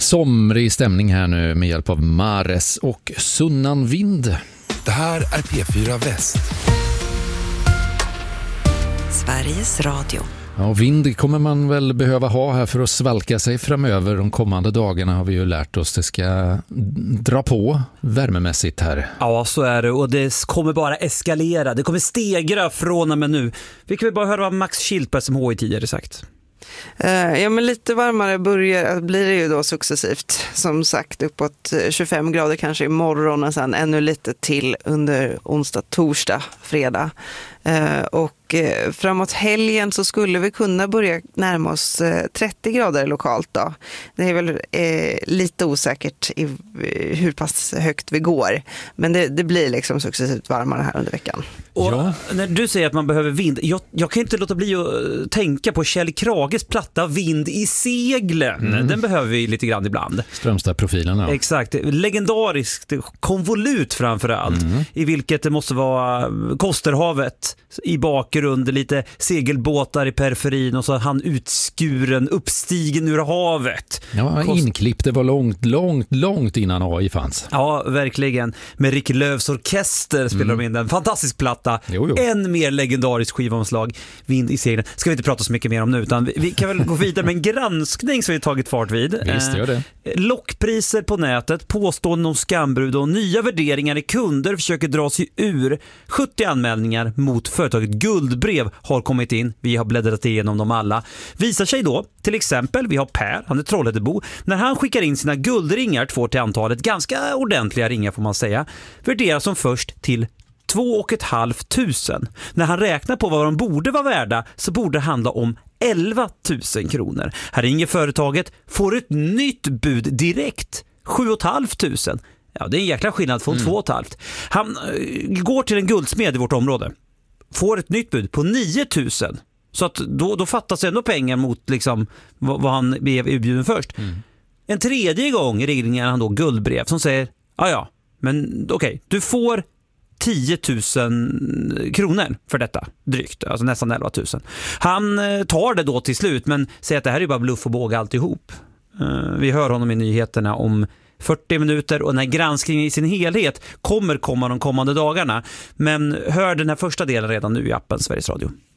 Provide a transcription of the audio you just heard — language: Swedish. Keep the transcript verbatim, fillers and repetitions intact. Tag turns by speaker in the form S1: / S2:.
S1: somrig stämning här nu med hjälp av Mares och Sunnan Vind.
S2: Det här är P fyra Väst.
S3: Sveriges Radio.
S1: Ja, vind kommer man väl behöva ha här för att svalka sig framöver. De kommande dagarna har vi ju lärt oss. Det ska dra på värmemässigt här.
S4: Ja, så är det. Och det kommer bara eskalera. Det kommer stegra från och med nu. Vi kan väl bara höra vad Max Schildt på S M H I tidigare sagt.
S5: Ja, men lite varmare börjar, blir det ju då successivt. Som sagt, uppåt tjugofem grader kanske imorgon och sen ännu lite till under onsdag, torsdag, fredag. Och framåt helgen så skulle vi kunna börja närma oss trettio grader lokalt då. Det är väl eh, lite osäkert i hur pass högt vi går. Men det, det blir liksom successivt varmare här under veckan.
S4: Och
S1: ja.
S4: När du säger att man behöver vind, jag, jag kan inte låta bli att tänka på Kjell Krages platta Vind i seglen. Mm. Den behöver vi lite grann ibland.
S1: Strömstad-profilen, ja.
S4: Exakt, legendariskt konvolut framförallt. Mm. I vilket det måste vara Kosterhavet i bakgrund, lite segelbåtar i periferin och så han utskuren, uppstigen ur havet.
S1: Ja, Kost... inklippt, det var långt, långt, långt innan A I fanns.
S4: Ja, verkligen. Med Rick Lööfs orkester spelar mm. de in den. Fantastisk platta. Jo, jo. En mer legendarisk skivomslag. Vind i seglen. Ska vi inte prata så mycket mer om nu, utan vi, vi kan väl gå vidare med en granskning som vi tagit fart vid.
S1: Visst, gör det.
S4: Eh, lockpriser på nätet, påståenden om skambrud och nya värderingar i kunder försöker dra sig ur. sjuttio anmälningar mot företaget Guldbrev har kommit in. Vi har bläddrat igenom dem alla. Visar sig då, till exempel, vi har Per, han är Trollhättebo. När han skickar in sina guldringar, två till antalet, ganska ordentliga ringar får man säga, värderas som först till två och ett halvt tusen. När han räknar på vad de borde vara värda så borde det handla om elva tusen kronor. Här ringer företaget, får ett nytt bud direkt, sju och ett halvt tusen. Ja, det är en jäkla skillnad från mm. två och ett halvt. Han äh, går till en guldsmed i vårt område. Får ett nytt bud på nio tusen. Så att då, då fattas ändå pengar mot liksom, vad, vad han blev erbjuden först. Mm. En tredje gång ringer han då Guldbrev som säger, ja ja, men okej, okay, du får tio tusen kronor för detta, drygt, alltså nästan elva tusen. Han tar det då till slut, men säger att det här är bara bluff och båga alltihop. Vi hör honom i nyheterna om fyrtio minuter och den här granskningen i sin helhet kommer komma de kommande dagarna. Men hör den här första delen redan nu i appen Sveriges Radio.